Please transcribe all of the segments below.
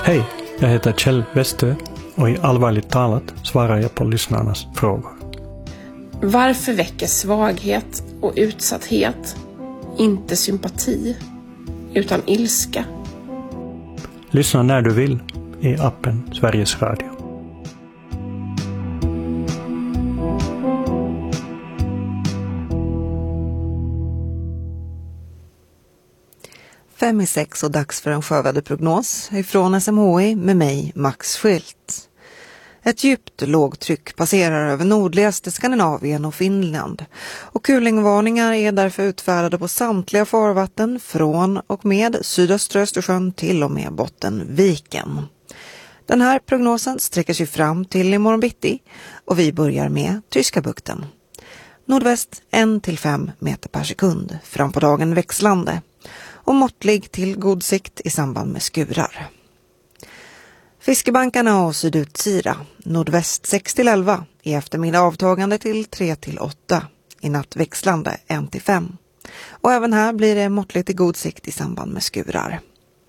Hej, jag heter Kjell Westö och i Allvarligt talat svarar jag på lyssnarnas frågor. Varför väcker svaghet och utsatthet inte sympati utan ilska? Lyssna när du vill i appen Sveriges Radio. Fem i 6 och dags för en sjöväderprognos ifrån SMHI med mig, Max Schilt. Ett djupt lågtryck passerar över nordligaste Skandinavien och Finland och kulingvarningar är därför utfärdade på samtliga farvatten från och med sydöstra Östersjön till och med Bottenviken. Den här prognosen sträcker sig fram till imorgon bitti och vi börjar med Tyska bukten. Nordväst 1-5 meter per sekund, fram på dagen växlande och måttlig till god sikt i samband med skurar. Fiskebankarna och sydutsida, nordväst 6-11, i eftermiddag avtagande till 3-8, i natt växlande 1-5. Och även här blir det måttligt i god sikt i samband med skurar.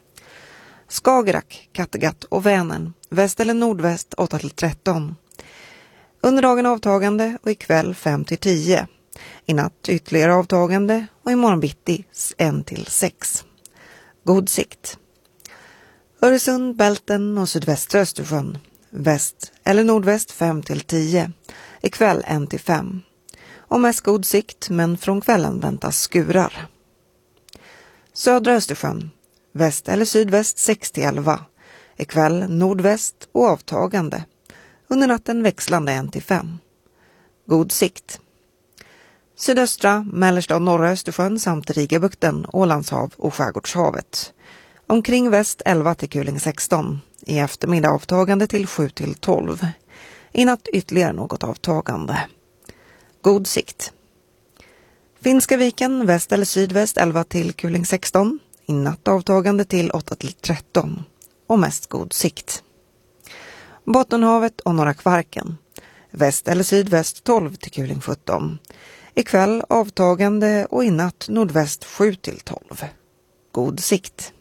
Skagerrak, Kattegatt och Vänern, väst eller nordväst 8-13. Under dagen avtagande och ikväll 5-10. I natt ytterligare avtagande och imorgon bitti 1-6. God sikt. Öresund, Bälten och sydvästra Östersjön. Väst eller nordväst 5-10. Ikväll 1-5. Och mest god sikt, men från kvällen väntas skurar. Södra Östersjön. Väst eller sydväst 6-11. Ikväll nordväst och avtagande. Under natten växlande 1-5. God sikt. Sydöstra, mellersta och norra Östersjön samt Rigabukten, Ålandshav och Skärgårdshavet. Omkring väst 11 till kuling 16. I eftermiddag avtagande till 7-12. I natt ytterligare något avtagande. God sikt. Finska viken, väst eller sydväst 11 till kuling 16. I natt avtagande till 8-13. Och mest god sikt. Bottenhavet och norra Kvarken. Väst eller sydväst 12 till kuling 17. Ikväll avtagande och i natt nordväst 7-12. God sikt.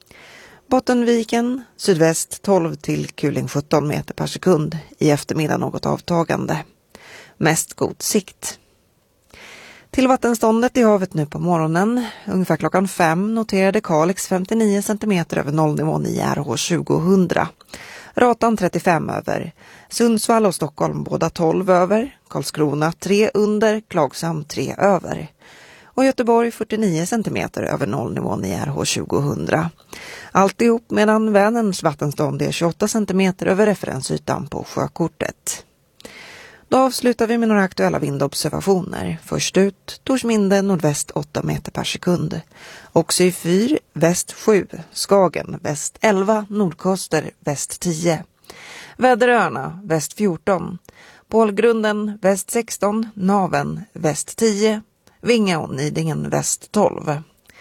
Bottenviken, sydväst 12 till kuling 17 meter per sekund. I eftermiddag något avtagande. Mest god sikt. Till vattenståndet i havet nu på morgonen. Ungefär klockan 5 noterade Kalix 59 cm över nollnivån i RH 2000. Ratan 35 över. Sundsvall och Stockholm båda 12 över. Karlskrona 3 under. Klagshamn 3 över. Och Göteborg 49 cm över nollnivån i RH 2000. Alltihop medan Vänerns vattenstånd är 28 cm över referensytan på sjökortet. Då avslutar vi med några aktuella vindobservationer. Först ut, Torsminde nordväst 8 meter per sekund. Oxyfyr väst 7, Skagen väst 11, Nordkoster väst 10. Väderöarna väst 14, Pålgrunden väst 16, Naven väst 10, Vinga och Nidingen väst 12.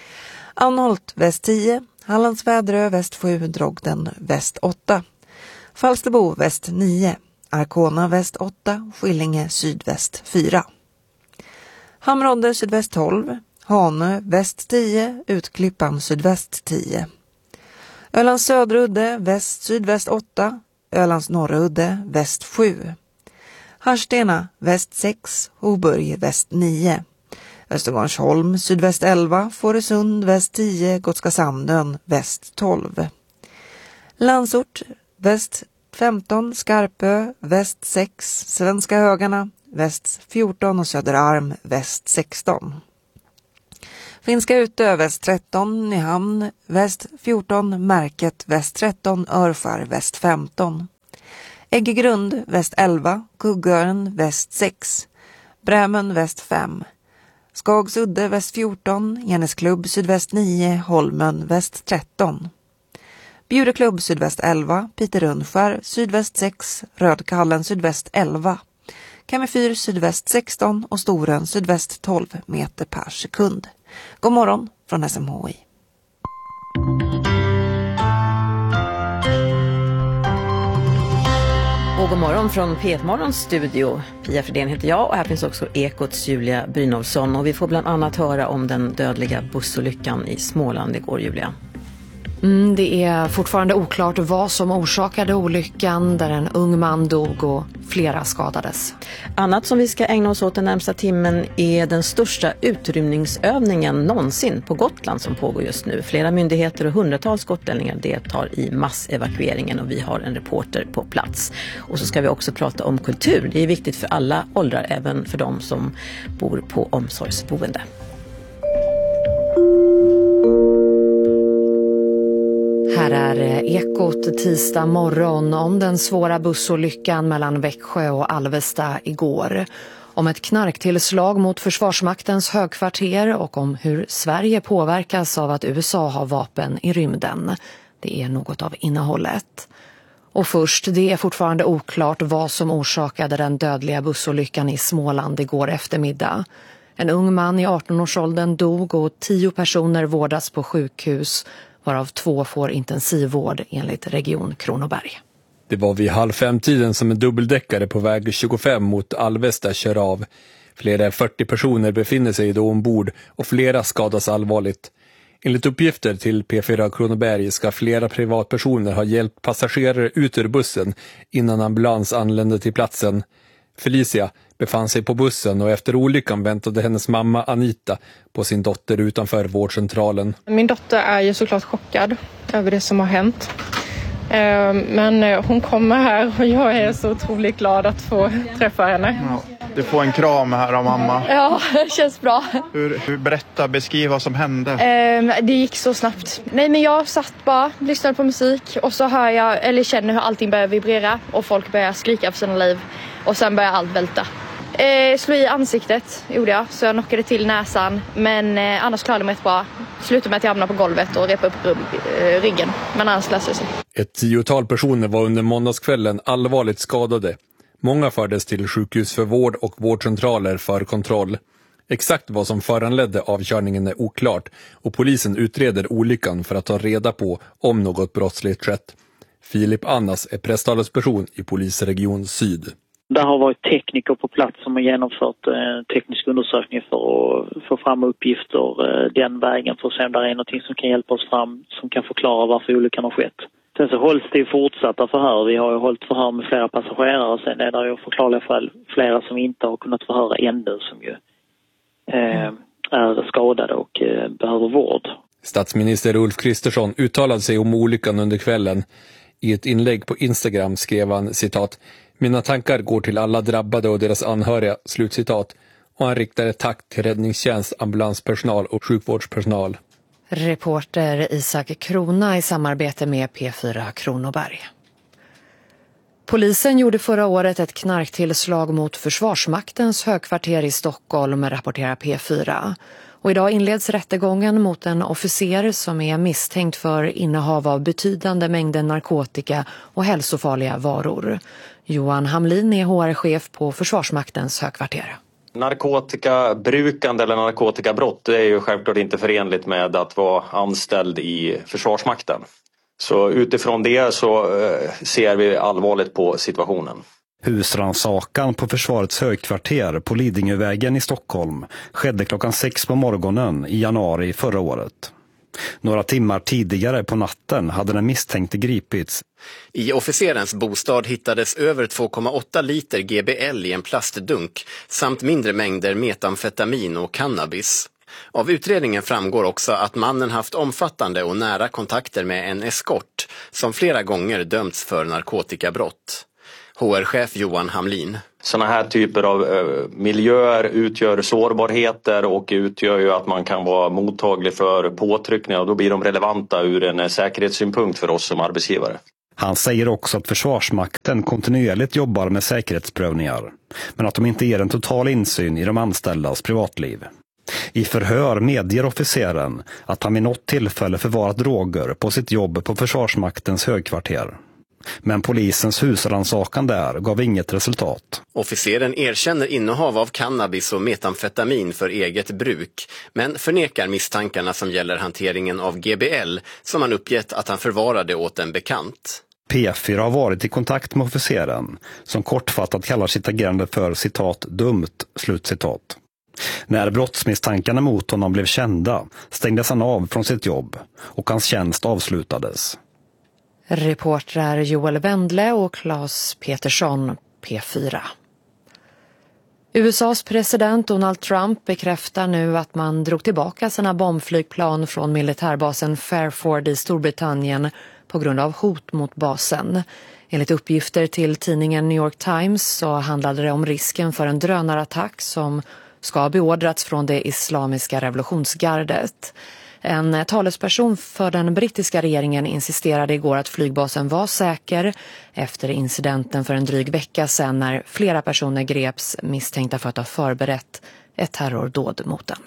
Anholt väst 10, Hallands Väderö väst 7, Drogden väst 8. Falsterbo väst 9, Arkona väst 8, Skillinge sydväst 4. Hamrådde sydväst 12, Hanö väst 10, Utklippan sydväst 10. Ölands söderudde väst sydväst 8, Ölands norrudde väst 7. Harstena väst 6, Hoburg väst 9. Östergårdsholm sydväst 11, Fårösund väst 10, Gotska Sandön väst 12. Landsort väst 15, Skarpö väst 6, Svenska Högarna väst 14 och Söderarm väst 16. Finska Utö väst 13, Nyhamn väst 14, Märket väst 13, Örfar väst 15. Äggegrund väst 11, Kuggören väst 6, Brämen väst 5. Skagsudde väst 14, Gennesklubb sydväst 9, Holmen väst 13. Bjureklubb sydväst 11, Piterundskär sydväst 6, Rödkallen sydväst 11. Kammerfyr sydväst 16 och Storen sydväst 12 meter per sekund. God morgon från SMHI. Och god morgon från P1-morgons studio. Pia Fredén heter jag och här finns också Ekots Julia Brynolfsson. Och vi får bland annat höra om den dödliga bussolyckan i Småland igår, Julia. Det är fortfarande oklart vad som orsakade olyckan där en ung man dog och flera skadades. Annat som vi ska ägna oss åt den närmsta timmen är den största utrymningsövningen någonsin på Gotland som pågår just nu. Flera myndigheter och hundratals gotlänningar deltar i massevakueringen och vi har en reporter på plats. Och så ska vi också prata om kultur. Det är viktigt för alla åldrar, även för de som bor på omsorgsboende. Här är Ekot tisdag morgon om den svåra bussolyckan mellan Växjö och Alvesta igår. Om ett knarktillslag mot Försvarsmaktens högkvarter och om hur Sverige påverkas av att USA har vapen i rymden. Det är något av innehållet. Och först, det är fortfarande oklart vad som orsakade den dödliga bussolyckan i Småland igår eftermiddag. En ung man i 18-årsåldern dog och 10 personer vårdas på sjukhus, varav 2 får intensivvård enligt Region Kronoberg. Det var vid 4:30 som en dubbeldäckare på väg 25 mot Alvesta kör av. Flera 40 personer befinner sig då ombord och flera skadas allvarligt. Enligt uppgifter till P4 Kronoberg ska flera privatpersoner ha hjälpt passagerare ut ur bussen innan ambulans anlände till platsen. Felicia befann sig på bussen och efter olyckan väntade hennes mamma Anita på sin dotter utanför vårdcentralen. Min dotter är ju såklart chockad över det som har hänt. Men hon kommer här och jag är så otroligt glad att få träffa henne. Ja, du får en kram här av mamma. Ja, det känns bra. Beskriv vad som hände. Det gick så snabbt. Nej, men jag satt bara, lyssnade på musik och så hör jag, eller känner hur allting börjar vibrera och folk börjar skrika för sina liv och sen börjar allt välta. Slå i ansiktet gjorde jag, så jag knockade till näsan, men annars klarade jag mig bra. Slutade med att jag hamnade på golvet och repade upp ryggen, men annars löste det sig. Ett 10-tal personer var under måndagskvällen allvarligt skadade. Många fördes till sjukhus för vård och vårdcentraler för kontroll. Exakt vad som föranledde avkörningen är oklart och polisen utreder olyckan för att ta reda på om något brottsligt skett. Filip Annas är presstalesperson i polisregion Syd. Det har varit tekniker på plats som har genomfört teknisk undersökning för att få fram uppgifter den vägen för att se om det är något som kan hjälpa oss fram som kan förklara varför olyckan har skett. Sen så hålls det fortsatta förhör. Vi har ju hållit förhör med flera passagerare. Sen är det ju förklarliga fall flera som inte har kunnat förhöra ännu som ju är skadade och behöver vård. Statsminister Ulf Kristersson uttalade sig om olyckan under kvällen. I ett inlägg på Instagram skrev han, citat, "Mina tankar går till alla drabbade och deras anhöriga", slutcitat. Och han riktar ett tack till räddningstjänst, ambulanspersonal och sjukvårdspersonal. Reporter Isak Krona i samarbete med P4 Kronoberg. Polisen gjorde förra året ett knarktillslag mot Försvarsmaktens högkvarter i Stockholm, rapporterar P4. Och idag inleds rättegången mot en officer som är misstänkt för innehav av betydande mängder narkotika och hälsofarliga varor. Johan Hamlin är HR-chef på Försvarsmaktens högkvarter. Narkotikabrukande eller narkotikabrott är ju självklart inte förenligt med att vara anställd i Försvarsmakten. Så utifrån det så ser vi allvarligt på situationen. Husrannsakan på försvarets högkvarter på Lidingövägen i Stockholm skedde klockan 6 på morgonen i januari förra året. Några timmar tidigare på natten hade den misstänkte gripits. I officerens bostad hittades över 2,8 liter GBL i en plastdunk samt mindre mängder metamfetamin och cannabis. Av utredningen framgår också att mannen haft omfattande och nära kontakter med en eskort som flera gånger dömts för narkotikabrott. HR-chef Johan Hamlin. Sådana här typer av miljöer utgör sårbarheter och utgör ju att man kan vara mottaglig för påtryckningar och då blir de relevanta ur en säkerhetssynpunkt för oss som arbetsgivare. Han säger också att Försvarsmakten kontinuerligt jobbar med säkerhetsprövningar, men att de inte ger en total insyn i de anställdas privatliv. I förhör medger officeren att han vid något tillfälle förvarat droger på sitt jobb på Försvarsmaktens högkvarter. Men polisens husrannsakan där gav inget resultat. Officeren erkänner innehav av cannabis och metamfetamin för eget bruk, men förnekar misstankarna som gäller hanteringen av GBL som han uppgett att han förvarade åt en bekant. P4 har varit i kontakt med officeren som kortfattat kallar sitt agerande för citat dumt, slutcitat. När brottsmisstankarna mot honom blev kända stängdes han av från sitt jobb och hans tjänst avslutades. Reportrar Joel Wendle och Claes Petersson, P4. USAs president Donald Trump bekräftar nu att man drog tillbaka sina bombflygplan från militärbasen Fairford i Storbritannien på grund av hot mot basen. Enligt uppgifter till tidningen New York Times så handlade det om risken för en drönarattack som ska ha beordrats från det islamiska revolutionsgardet. En talesperson för den brittiska regeringen insisterade igår att flygbasen var säker efter incidenten för en dryg vecka sedan när flera personer greps misstänkta för att ha förberett ett terrordåd mot den.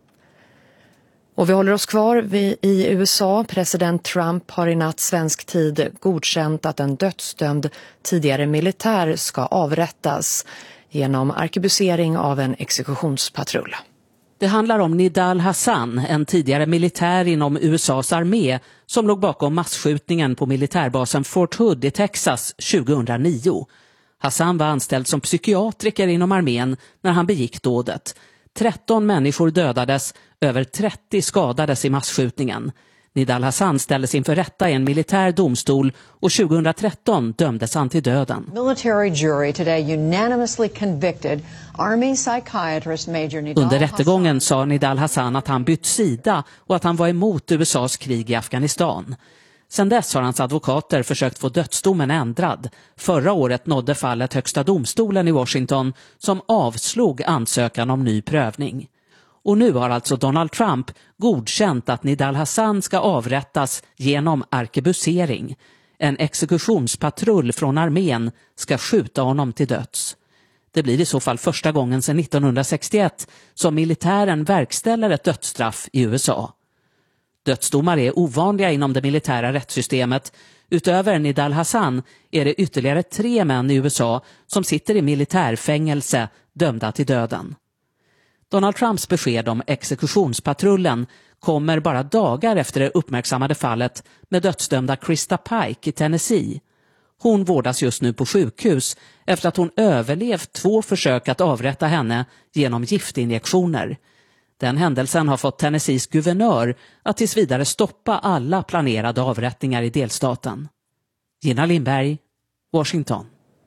Och vi håller oss kvar i USA. President Trump har i natt svensk tid godkänt att en dödsdömd tidigare militär ska avrättas genom arkebusering av en exekutionspatrull. Det handlar om Nidal Hasan, en tidigare militär inom USAs armé som låg bakom massskjutningen på militärbasen Fort Hood i Texas 2009. Hasan var anställd som psykiatriker inom armén när han begick dådet. 13 människor dödades, över 30 skadades i massskjutningen. Nidal Hasan ställdes inför rätta i en militär domstol och 2013 dömdes han till döden. Military jury today unanimously convicted Army psychiatrist Major Nidal Under rättegången sa Nidal Hasan att han bytt sida och att han var emot USAs krig i Afghanistan. Sedan dess har hans advokater försökt få dödsdomen ändrad. Förra året nådde fallet högsta domstolen i Washington som avslog ansökan om ny prövning. Och nu har alltså Donald Trump godkänt att Nidal Hasan ska avrättas genom arkebusering. En exekutionspatrull från armén ska skjuta honom till döds. Det blir i så fall första gången sedan 1961 som militären verkställer ett dödsstraff i USA. Dödsdomar är ovanliga inom det militära rättssystemet. Utöver Nidal Hasan är det ytterligare 3 män i USA som sitter i militärfängelse dömda till döden. Donald Trumps besked om exekutionspatrullen kommer bara dagar efter det uppmärksammade fallet med dödsdömda Krista Pike i Tennessee. Hon vårdas just nu på sjukhus efter att hon överlevt 2 försök att avrätta henne genom giftinjektioner. Den händelsen har fått Tennessees guvernör att tills vidare stoppa alla planerade avrättningar i delstaten. Gina Lindberg, Washington.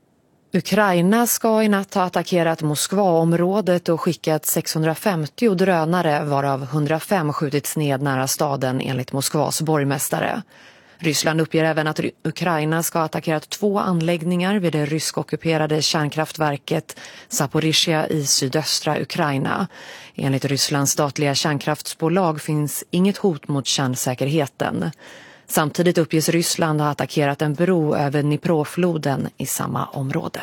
Ukraina ska i natt ha attackerat Moskvaområdet och skickat 650 drönare varav 105 skjutits ned nära staden enligt Moskvas borgmästare. Ryssland uppger även att Ukraina ska ha attackerat 2 anläggningar vid det ryskockuperade kärnkraftverket Zaporizjzja i sydöstra Ukraina. Enligt Rysslands statliga kärnkraftsbolag finns inget hot mot kärnsäkerheten. Samtidigt uppges Ryssland ha attackerat en bro över Dniprofloden i samma område.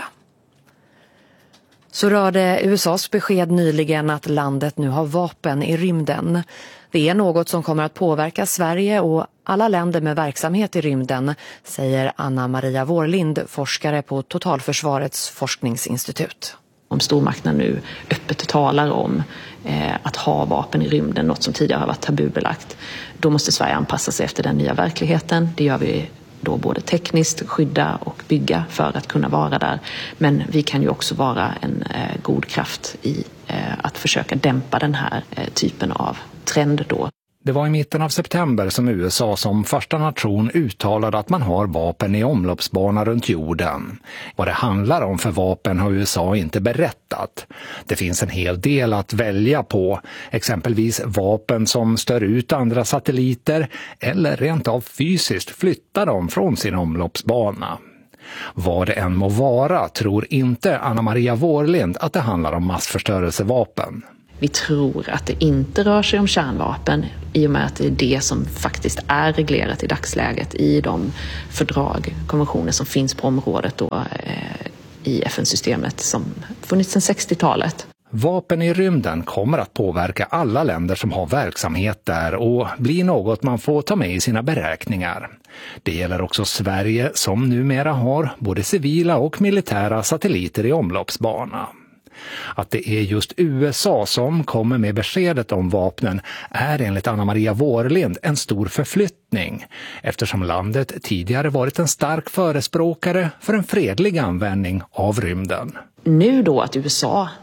Så rörde USAs besked nyligen att landet nu har vapen i rymden. Det är något som kommer att påverka Sverige och alla länder med verksamhet i rymden, säger Anna Maria Vårlind, forskare på Totalförsvarets forskningsinstitut. Om stormakterna nu öppet talar om att ha vapen i rymden, något som tidigare har varit tabubelagt, då måste Sverige anpassa sig efter den nya verkligheten. Det gör vi då både tekniskt, skydda och bygga för att kunna vara där. Men vi kan ju också vara en god kraft i att försöka dämpa den här typen av trend då. Det var i mitten av september som USA som första nation uttalade att man har vapen i omloppsbana runt jorden. Vad det handlar om för vapen har USA inte berättat. Det finns en hel del att välja på, exempelvis vapen som stör ut andra satelliter eller rent av fysiskt flyttar dem från sin omloppsbana. Vad det än må vara tror inte Anna Maria Vårlind att det handlar om massförstörelsevapen. Vi tror att det inte rör sig om kärnvapen i och med att det är det som faktiskt är reglerat i dagsläget i de fördrag, konventioner som finns på området då, i FN-systemet som funnits sedan 60-talet. Vapen i rymden kommer att påverka alla länder som har verksamhet där och blir något man får ta med i sina beräkningar. Det gäller också Sverige som numera har både civila och militära satelliter i omloppsbana. Att det är just USA som kommer med beskedet om vapnen är enligt Anna Maria Vårlind en stor förflyttning eftersom landet tidigare varit en stark förespråkare för en fredlig användning av rymden. Nu då att USA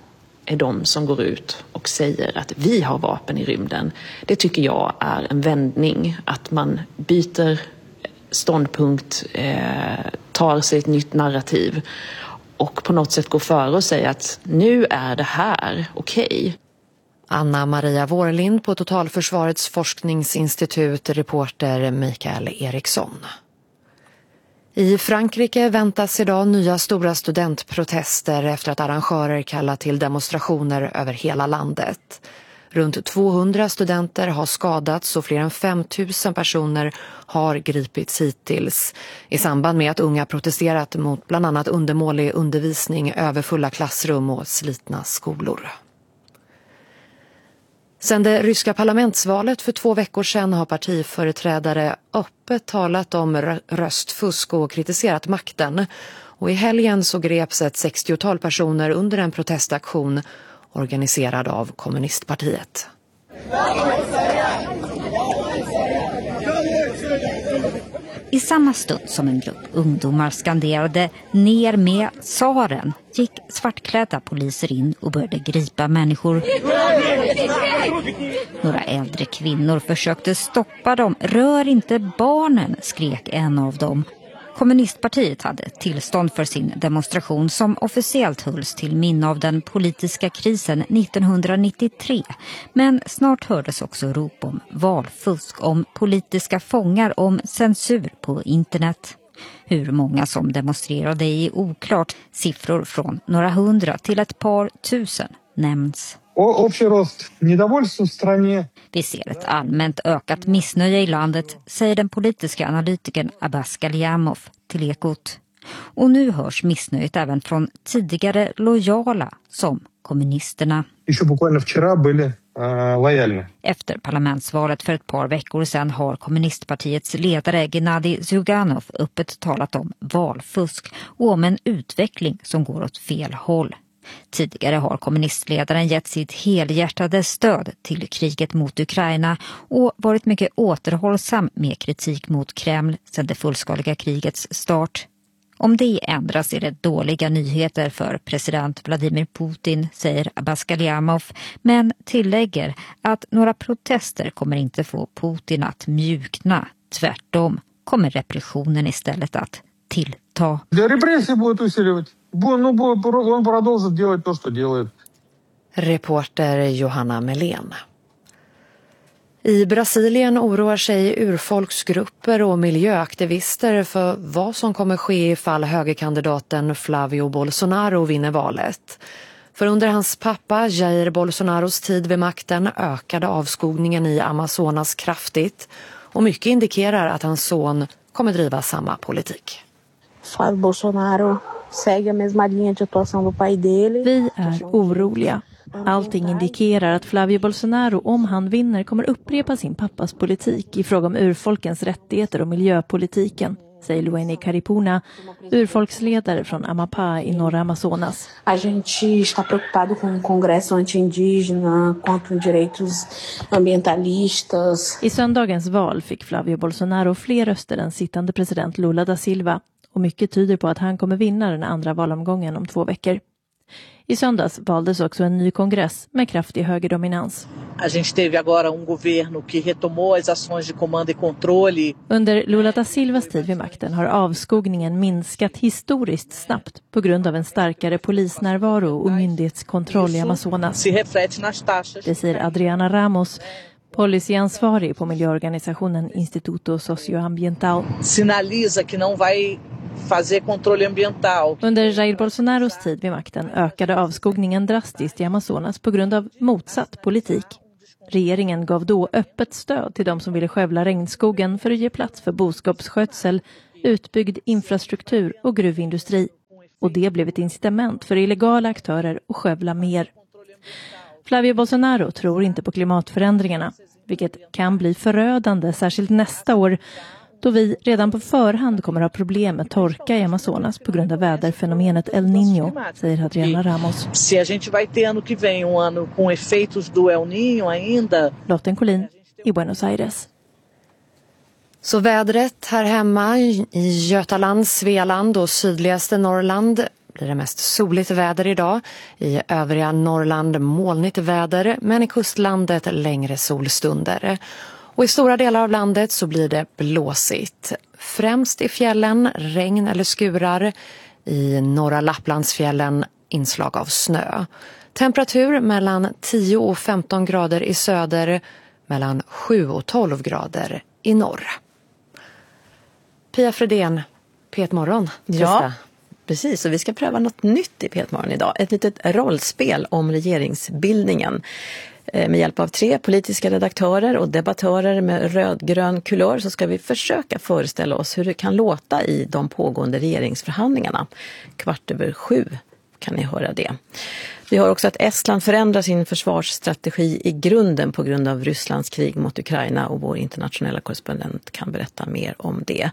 är de som går ut och säger att vi har vapen i rymden. Det tycker jag är en vändning. Att man byter ståndpunkt, tar sig ett nytt narrativ och på något sätt går före och säger att nu är det här okej. Anna Maria Wårlind på Totalförsvarets forskningsinstitut, reporter Mikael Eriksson. I Frankrike väntas idag nya stora studentprotester efter att arrangörer kallat till demonstrationer över hela landet. Runt 200 studenter har skadats och fler än 5 000 personer har gripits hittills i samband med att unga protesterat mot bland annat undermålig undervisning, överfulla klassrum och slitna skolor. Sedan det ryska parlamentsvalet för 2 veckor sedan har partiföreträdare öppet talat om röstfusk och kritiserat makten. Och i helgen så greps ett 60-tal personer under en protestaktion organiserad av kommunistpartiet. I samma stund som en grupp ungdomar skanderade ner med tsaren gick svartklädda poliser in och började gripa människor. Några äldre kvinnor försökte stoppa dem. Rör inte barnen, skrek en av dem. Kommunistpartiet hade tillstånd för sin demonstration som officiellt hölls till minne av den politiska krisen 1993. Men snart hördes också rop om valfusk, om politiska fångar, om censur på internet. Hur många som demonstrerade är oklart. Siffror från några 100 till ett par tusen nämns. Vi ser ett allmänt ökat missnöje i landet, säger den politiska analytikern Abbas Galiamov till Ekot. Och nu hörs missnöjet även från tidigare lojala som kommunisterna. Efter parlamentsvalet för ett par veckor sedan har kommunistpartiets ledare Gennadij Zyuganov öppet talat om valfusk och om en utveckling som går åt fel håll. Tidigare har kommunistledaren gett sitt helhjärtade stöd till kriget mot Ukraina och varit mycket återhållsam med kritik mot Kreml sedan det fullskaliga krigets start. Om det ändras är det dåliga nyheter för president Vladimir Putin, säger Abbas Galiamov, men tillägger att några protester kommer inte få Putin att mjukna. Tvärtom kommer repressionen istället att tillta. Reporter Johanna Melén. I Brasilien oroar sig urfolksgrupper och miljöaktivister för vad som kommer ske ifall högerkandidaten Flavio Bolsonaro vinner valet. För under hans pappa Jair Bolsonaros tid vid makten ökade avskogningen i Amazonas kraftigt och mycket indikerar att hans son kommer driva samma politik. Flavio Bolsonaro segue a mesma linha de atuação do pai dele. Vi är oroliga. Allting indikerar att Flavio Bolsonaro, om han vinner, kommer upprepa sin pappas politik i fråga om urfolkens rättigheter och miljöpolitiken, säger Lueni Caripuna, urfolksledare från Amapá i norra Amazonas. A gente está preocupado com o Congresso anti-indígena, contra direitos ambientalistas. I söndagens val fick Flavio Bolsonaro fler röster än sittande president Lula da Silva och mycket tyder på att han kommer vinna den andra valomgången om 2 veckor. I söndags valdes också en ny kongress med kraftig högerdominans. A gente teve agora governo que retomou as ações de comando e controle. Under Lula da Silvas tid vid makten har avskogningen minskat historiskt snabbt på grund av en starkare polisnärvaro och myndighetskontroll i Amazonas. Det säger Adriana Ramos, policyansvarig på miljöorganisationen Instituto Socioambiental. Sinaliza que não vai fazer controle ambiental. Under Jair Bolsonaros tid vid makten ökade avskogningen drastiskt i Amazonas på grund av motsatt politik. Regeringen gav då öppet stöd till de som ville skövla regnskogen för att ge plats för boskapsskötsel, utbyggd infrastruktur och gruvindustri. Och det blev ett incitament för illegala aktörer att skövla mer. Flavio Bolsonaro tror inte på klimatförändringarna, vilket kan bli förödande särskilt nästa år, då vi redan på förhand kommer ha problem med torka i Amazonas på grund av väderfenomenet El Niño, säger Adriana Ramos. Se a gente vai ter ano que vem ano com efeitos do El Niño ainda. Lotten Collin i Buenos Aires. Så vädret här hemma i Götaland, Svealand och sydligaste Norrland blir det mest soligt väder idag. I övriga Norrland molnigt väder, men i kustlandet längre solstunder. Och i stora delar av landet så blir det blåsigt. Främst i fjällen regn eller skurar. I norra Lapplandsfjällen inslag av snö. Temperatur mellan 10 och 15 grader i söder, mellan 7 och 12 grader i norr. Pia Fredén, P1-morgon. Ja, precis. Och vi ska pröva något nytt i P1-morgon idag. Ett litet rollspel om regeringsbildningen. Med hjälp av 3 politiska redaktörer och debattörer med rödgrön kulör så ska vi försöka föreställa oss hur det kan låta i de pågående regeringsförhandlingarna. 6:15 kan ni höra det. Vi hör också att Estland förändrar sin försvarsstrategi i grunden på grund av Rysslands krig mot Ukraina, och vår internationella korrespondent kan berätta mer om det.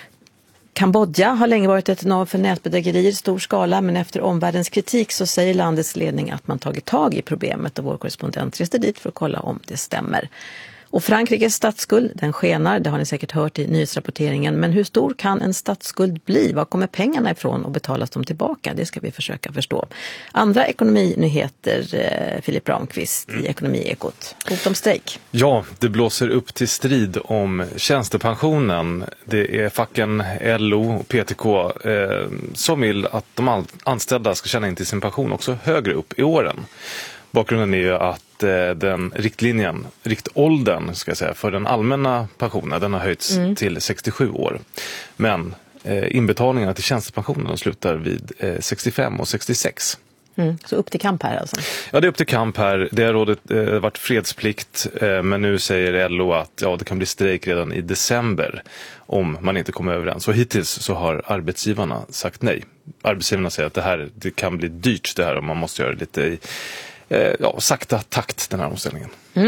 Kambodja har länge varit ett nav för nätbedrägerier i stor skala, men efter omvärldens kritik så säger landets ledning att man tagit tag i problemet, och vår korrespondent reste dit för att kolla om det stämmer. Och Frankrikes statsskuld, den skenar, det har ni säkert hört i nyhetsrapporteringen. Men hur stor kan en statsskuld bli? Var kommer pengarna ifrån och betalas de tillbaka? Det ska vi försöka förstå. Andra ekonominyheter, Filip Ramqvist i Ekonomiekot. Hot om strejk. Ja, det blåser upp till strid om tjänstepensionen. Det är facken LO och PTK som vill att de anställda ska tjäna in till sin pension också högre upp i åren. Bakgrunden är ju att den riktåldern ska jag säga, för den allmänna pensionen, den har höjts till 67 år. Men inbetalningarna till tjänstepensionen slutar vid 65 och 66. Så upp till kamp här alltså? Ja, det är upp till kamp här. Det har varit fredsplikt, men nu säger LO att det kan bli strejk redan i december om man inte kommer överens. Så hittills så har arbetsgivarna sagt nej. Arbetsgivarna säger att det kan bli dyrt det här, och man måste göra det lite i sakta takt, den här omställningen.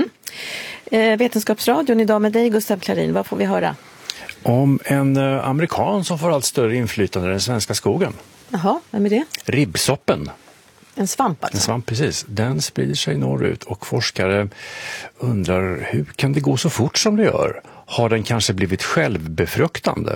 Vetenskapsradion idag med dig, Gustav Klarin. Vad får vi höra? Om en amerikan som får allt större inflytande i den svenska skogen. Jaha, vem är det? Ribbsoppen. En svamp alltså? En svamp, precis. Den sprider sig norrut, och forskare undrar hur kan det gå så fort som det gör? Har den kanske blivit självbefruktande?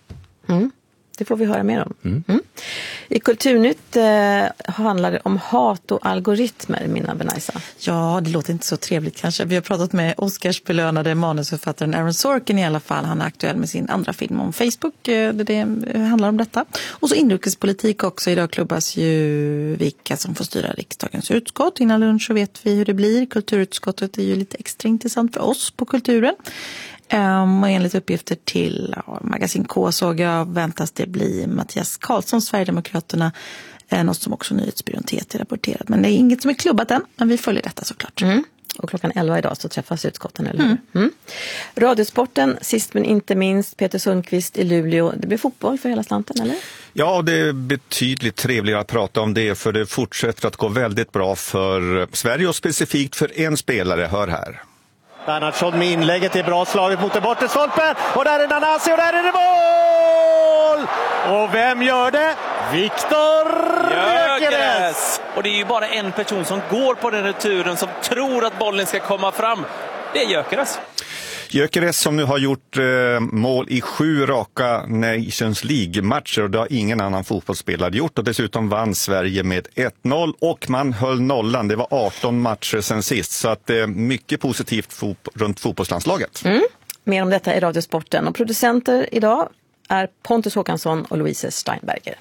Det får vi höra mer om. I Kulturnytt handlar det om hat och algoritmer, Minna Benaisa. Ja, det låter inte så trevligt kanske. Vi har pratat med Oscarsbelönade manusförfattaren Aaron Sorkin i alla fall. Han är aktuell med sin andra film om Facebook. Det handlar om detta. Och så inrikespolitik också. Idag klubbas ju vilka som får styra riksdagens utskott. Innan lunch så vet vi hur det blir. Kulturutskottet är ju lite extra intressant för oss på kulturen. Och enligt uppgifter till Magasin K såg jag väntas det bli Mattias Karlsson, Sverigedemokraterna, något som också Nyhetsbyrån TT rapporterat. Men det är inget som är klubbat än, men vi följer detta såklart. Och klockan 11 idag så träffas utskotten, eller hur? Radiosporten, sist men inte minst, Peter Sundqvist i Luleå. Det blir fotboll för hela slanten, eller? Ja, det är betydligt trevligare att prata om det, för det fortsätter att gå väldigt bra för Sverige och specifikt för en spelare. Hör här. Bernhardsson med inlägget är bra slaget mot den bortre stolpen. Och där är Nanasi och där är det mål! Och vem gör det? Viktor Gyökeres! Och det är ju bara en person som går på den returen som tror att bollen ska komma fram. Det är Gyökeres. Gyökeres som nu har gjort mål i 7 raka Nations League-matcher, och det har ingen annan fotbollsspelare gjort. Och dessutom vann Sverige med 1-0 och man höll nollan. Det var 18 matcher sen sist, så att mycket positivt runt fotbollslandslaget. Mer om detta i Radiosporten, och producenter idag är Pontus Håkansson och Louise Steinberger.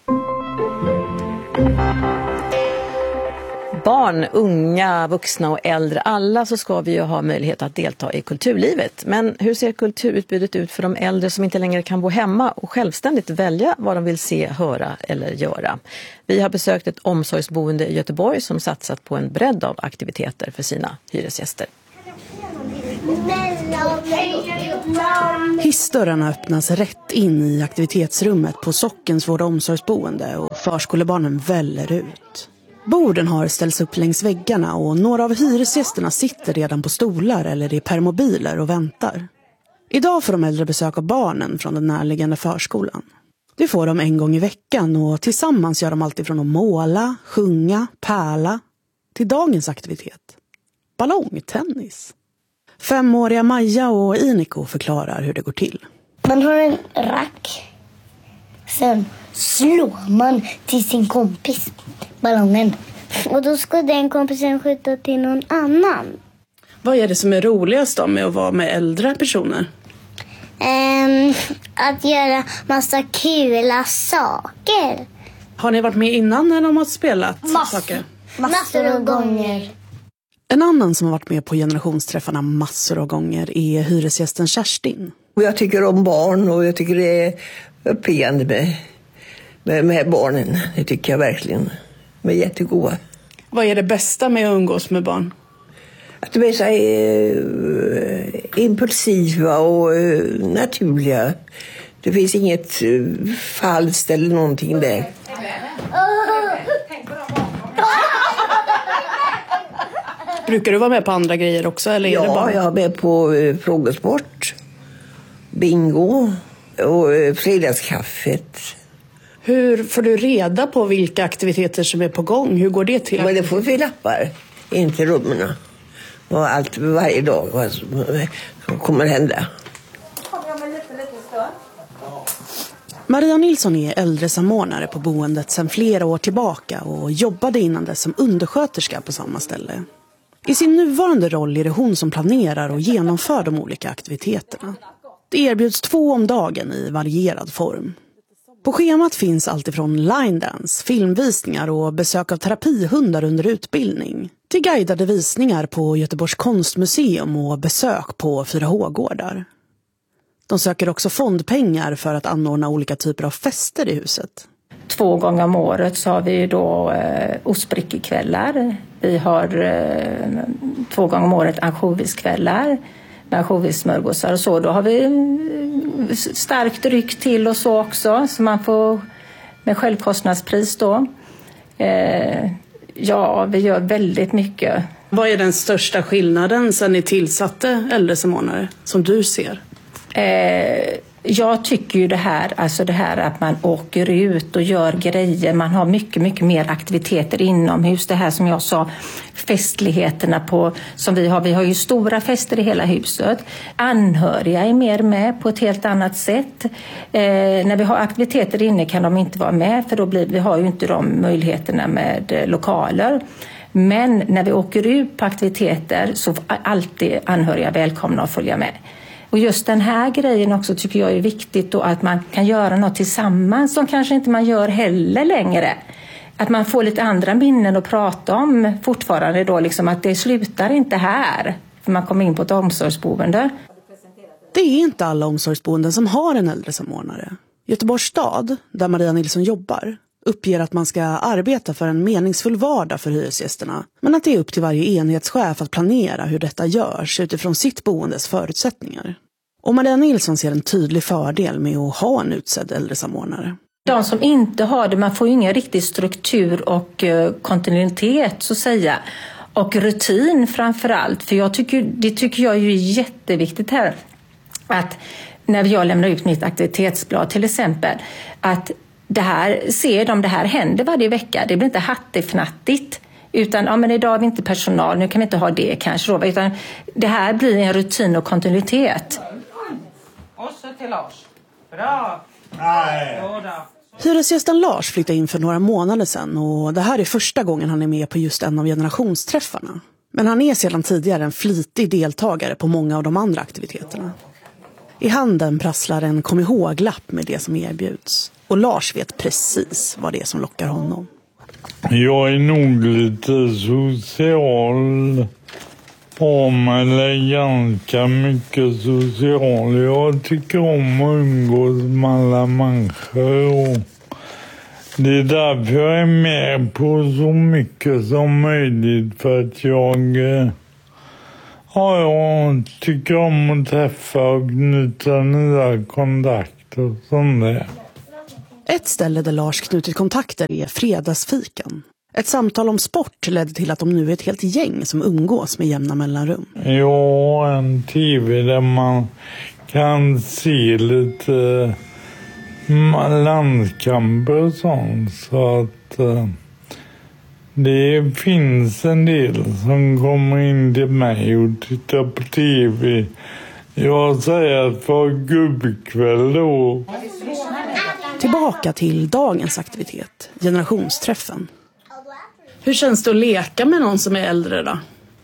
Barn, unga, vuxna och äldre, alla så ska vi ju ha möjlighet att delta i kulturlivet. Men hur ser kulturutbudet ut för de äldre som inte längre kan bo hemma och självständigt välja vad de vill se, höra eller göra? Vi har besökt ett omsorgsboende i Göteborg som satsat på en bredd av aktiviteter för sina hyresgäster. Hissdörrarna öppnas rätt in i aktivitetsrummet på Sockens vård- och omsorgsboende, och förskolebarnen väller ut. Borden har ställts upp längs väggarna, och några av hyresgästerna sitter redan på stolar eller i permobiler och väntar. Idag får de äldre besök av barnen från den närliggande förskolan. Det får de en gång i veckan, och tillsammans gör de allt ifrån att måla, sjunga, pärla till dagens aktivitet: ballongtennis. 5-åriga Maja och Iniko förklarar hur det går till. Man har en rack. Sen slår man till sin kompis ballongen. Och då ska den kompisen skjuta till någon annan. Vad är det som är roligast då med att vara med äldre personer? Att göra massa kula saker. Har ni varit med innan när de har spelat saker? Massor av gånger. En annan som har varit med på generationsträffarna massor av gånger är hyresgästen Kerstin. Och jag tycker om barn och jag tycker det är uppiggande med barnen. Det tycker jag verkligen. De är jättegoda. Vad är det bästa med att umgås med barn? Att de är så impulsiva och naturliga. Det finns inget falskt eller någonting där. Brukar du vara med på andra grejer också? Eller är det bara... jag är med på frågesport, bingo och fredagskaffet. Hur får du reda på vilka aktiviteter som är på gång? Hur går det till? Men det får vi lappar in till rummen. Och allt varje dag vad som kommer hända. Maria Nilsson är äldresamordnare på boendet sedan flera år tillbaka och jobbade innan dess som undersköterska på samma ställe. I sin nuvarande roll är det hon som planerar och genomför de olika aktiviteterna. Det erbjuds 2 om dagen i varierad form. På schemat finns allt ifrån line dance, filmvisningar och besök av terapihundar under utbildning till guidade visningar på Göteborgs konstmuseum och besök på 4H-gårdar. De söker också fondpengar för att anordna olika typer av fester i huset. 2 gånger om året så har vi då ostbrickekvällar. Vi har 2 gånger om året ansjoviskvällar med ansjovissmörgåsar och så. Då har vi starkt dryck till och så också, så man får med självkostnadspris då. Ja, vi gör väldigt mycket. Vad är den största skillnaden sedan ni tillsatte äldresamordnare som du ser? Jag tycker ju det här att man åker ut och gör grejer. Man har mycket, mycket mer aktiviteter inomhus. Det här som jag sa, festligheterna som vi har. Vi har ju stora fester i hela huset. Anhöriga är mer med på ett helt annat sätt. När vi har aktiviteter inne kan de inte vara med, för vi har ju inte de möjligheterna med lokaler. Men när vi åker ut på aktiviteter så är alltid anhöriga välkomna att följa med. Och just den här grejen också tycker jag är viktigt då, att man kan göra något tillsammans som kanske inte man gör heller längre. Att man får lite andra minnen att prata om fortfarande då, liksom att det slutar inte här. För man kommer in på ett omsorgsboende. Det är inte alla omsorgsboenden som har en äldresamordnare. Göteborgs stad, där Maria Nilsson jobbar, uppger att man ska arbeta för en meningsfull vardag för hyresgästerna, men att det är upp till varje enhetschef att planera hur detta görs utifrån sitt boendes förutsättningar. Och Maria Nilsson ser en tydlig fördel med att ha en utsedd äldresamordnare. De som inte har det, man får ju ingen riktig struktur och kontinuitet så att säga. Och rutin framförallt, för det tycker jag är jätteviktigt här. Att när jag lämnar ut mitt aktivitetsblad till exempel, att det här händer varje vecka. Det blir inte hattifnattigt. Utan men idag har vi inte personal, nu kan vi inte ha det kanske då. Utan det här blir en rutin och kontinuitet. Och så till Lars. Bra! Hyresgästen Lars flyttade in för några månader sedan och det här är första gången han är med på just en av generationsträffarna. Men han är sedan tidigare en flitig deltagare på många av de andra aktiviteterna. I handen prasslar en kom ihåg-lapp med det som erbjuds. Och Lars vet precis vad det är som lockar honom. Jag är nog lite social. Eller ganska mycket social. Jag tycker om att umgås med alla människor. Och det är därför jag är med på så mycket som möjligt. För att jag tycker om att träffa och knyta nya kontakter och sånt där. Ett ställe där Lars knutit kontakter är fredagsfikan. Ett samtal om sport ledde till att de nu är ett helt gäng som umgås med jämna mellanrum. Ja, en tv där man kan se lite landskamper och sånt. Så att det finns en del som kommer in till mig och tittar på tv. Jag säger att det var gubbkväll då. Tillbaka till dagens aktivitet, generationsträffen. Hur känns det att leka med någon som är äldre då?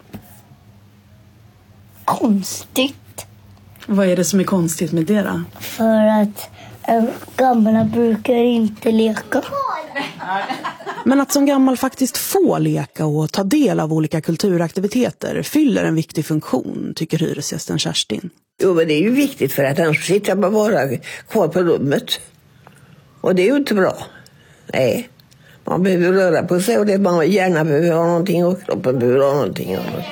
Konstigt. Vad är det som är konstigt med det då? För att gamla brukar inte leka. Men att som gammal faktiskt få leka och ta del av olika kulturaktiviteter fyller en viktig funktion, tycker hyresgästen Kerstin. Jo, men det är ju viktigt för att annars sitter man bara kvar på rummet. Och det är ju inte bra. Nej. Man behöver röra på sig och det man gärna behöver ha någonting och kroppen behöver ha någonting annat.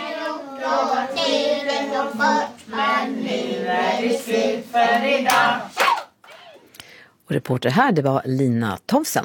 Och reporter här, det var Lina Thomsen.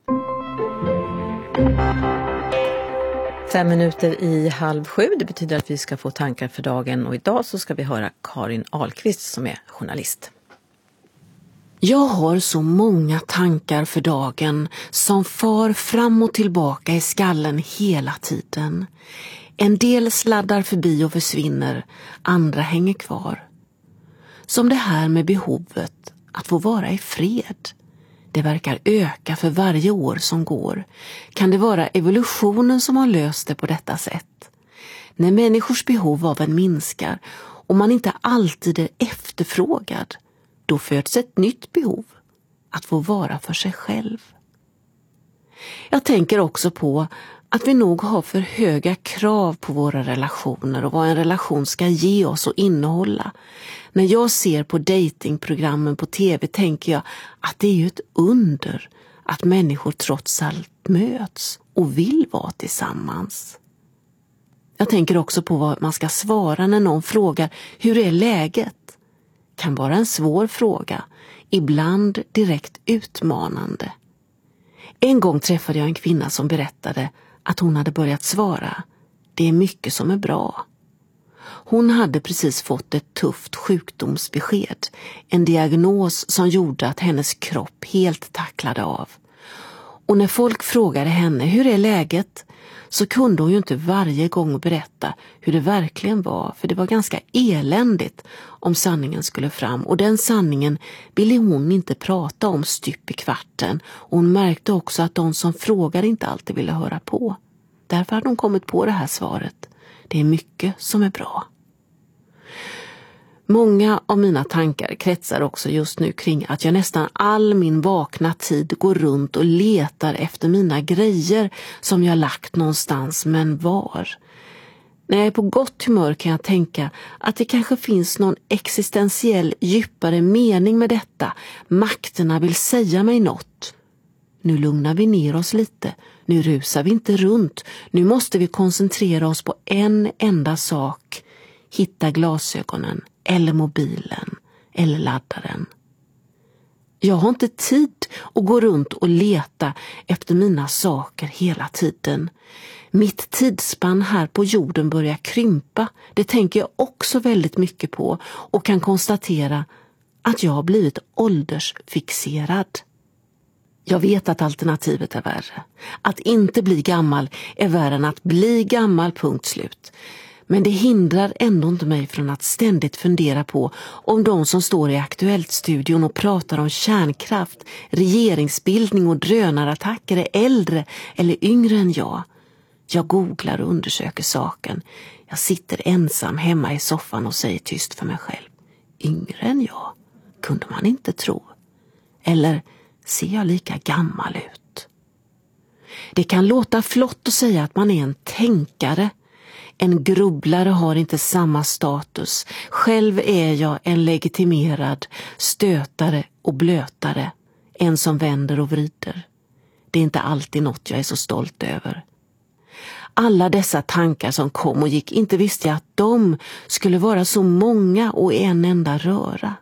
6:05. Det betyder att vi ska få tankar för dagen och idag så ska vi höra Karin Ahlqvist som är journalist. Jag har så många tankar för dagen som far fram och tillbaka i skallen hela tiden. En del sladdar förbi och försvinner, andra hänger kvar. Som det här med behovet att få vara i fred. Det verkar öka för varje år som går. Kan det vara evolutionen som har löst det på detta sätt? När människors behov av en minskar och man inte alltid är efterfrågad, då föds ett nytt behov, att få vara för sig själv. Jag tänker också på att vi nog har för höga krav på våra relationer och vad en relation ska ge oss och innehålla. När jag ser på datingprogrammen på tv tänker jag att det är ju ett under att människor trots allt möts och vill vara tillsammans. Jag tänker också på vad man ska svara när någon frågar hur är läget? Kan vara en svår fråga, ibland direkt utmanande. En gång träffade jag en kvinna som berättade att hon hade börjat svara. Det är mycket som är bra. Hon hade precis fått ett tufft sjukdomsbesked. En diagnos som gjorde att hennes kropp helt tacklade av. Och när folk frågade henne hur är läget så kunde hon ju inte varje gång berätta hur det verkligen var. För det var ganska eländigt om sanningen skulle fram. Och den sanningen ville hon inte prata om stup i kvarten. Och hon märkte också att de som frågade inte alltid ville höra på. Därför hade hon kommit på det här svaret. Det är mycket som är bra. Många av mina tankar kretsar också just nu kring att jag nästan all min vakna tid går runt och letar efter mina grejer som jag lagt någonstans, men var? När jag är på gott humör kan jag tänka att det kanske finns någon existentiell djupare mening med detta. Makterna vill säga mig något. Nu lugnar vi ner oss lite. Nu rusar vi inte runt. Nu måste vi koncentrera oss på en enda sak. Hitta glasögonen eller mobilen eller laddaren. Jag har inte tid att gå runt och leta efter mina saker hela tiden. Mitt tidsspann här på jorden börjar krympa. Det tänker jag också väldigt mycket på och kan konstatera att jag har blivit åldersfixerad. Jag vet att alternativet är värre. Att inte bli gammal är värre än att bli gammal, punkt slut. Men det hindrar ändå inte mig från att ständigt fundera på om de som står i Aktuellt-studion och pratar om kärnkraft, regeringsbildning och drönarattacker är äldre eller yngre än jag. Jag googlar och undersöker saken. Jag sitter ensam hemma i soffan och säger tyst för mig själv. Yngre än jag? Kunde man inte tro. Eller ser jag lika gammal ut? Det kan låta flott att säga att man är en tänkare. En grubblare har inte samma status. Själv är jag en legitimerad stötare och blötare. En som vänder och vrider. Det är inte alltid något jag är så stolt över. Alla dessa tankar som kom och gick, inte visste jag att de skulle vara så många och en enda röra.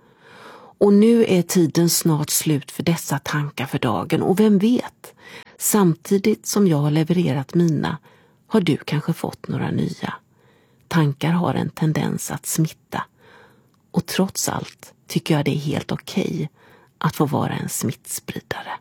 Och nu är tiden snart slut för dessa tankar för dagen. Och vem vet, samtidigt som jag har levererat mina har du kanske fått några nya. Tankar har en tendens att smitta. Och trots allt tycker jag det är helt okej att få vara en smittspridare.